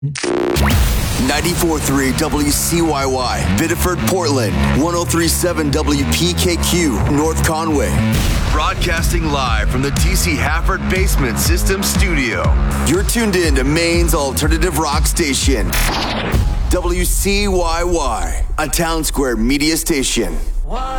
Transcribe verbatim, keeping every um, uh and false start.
ninety-four point three W C Y Y, Biddeford, Portland. one oh three point seven W P K Q, North Conway. Broadcasting live from the T C Hafford Basement System Studio. You're tuned in to Maine's alternative rock station. W C Y Y, a Town Square media station.